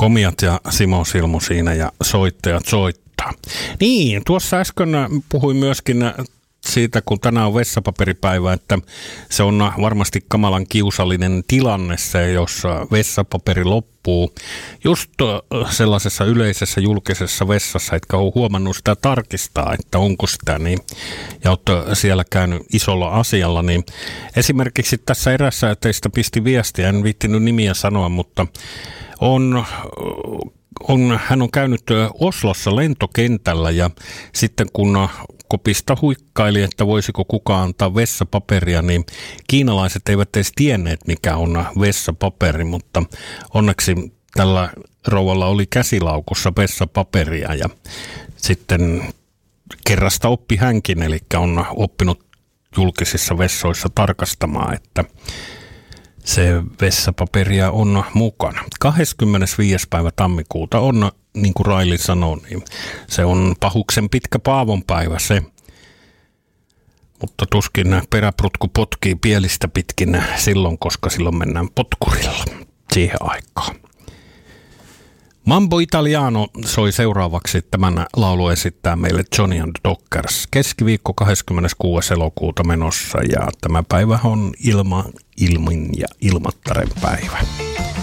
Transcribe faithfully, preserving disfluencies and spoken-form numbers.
Komiat ja Simo Silmu siinä ja soittajat soittaa. Niin, tuossa äsken puhuin myöskin siitä, kun tänään on vessapaperipäivä, että se on varmasti kamalan kiusallinen tilanne se, jos vessapaperi loppuu just sellaisessa yleisessä julkisessa vessassa, etkä ole huomannut sitä tarkistaa, että onko sitä, niin, ja olet siellä käynyt isolla asialla, niin esimerkiksi tässä erässä teistä pisti viestiä, en viittinyt nimiä sanoa, mutta on... On, hän on käynyt Oslossa lentokentällä ja sitten kun kopista huikkaili, että voisiko kukaan antaa vessapaperia, niin kiinalaiset eivät edes tienneet, mikä on vessapaperi, mutta onneksi tällä rouvalla oli käsilaukussa vessapaperia ja sitten kerrasta oppi hänkin, eli on oppinut julkisissa vessoissa tarkastamaan, että se vessapaperia on mukana. kahdeskymmenesviides päivä tammikuuta on, niin kuin Raili sanoi, niin se on pahuksen pitkä paavonpäivä se. Mutta tuskin peräprutku potkii pielistä pitkin silloin, koska silloin mennään potkurilla siihen aikaan. Mambo Italiano soi seuraavaksi. Tämän laulu esittää meille Johnny and the Dockers. Keskiviikko kahdeskymmeneskuudes elokuuta menossa ja tämä päivä on ilma, ilmin ja ilmattaren päivä.